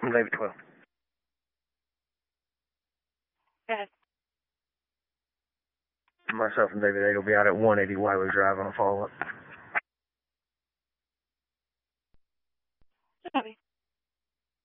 I'm David 12. Yes. Myself and David 8 will be out at 180 Wiley Drive on a follow-up. Copy.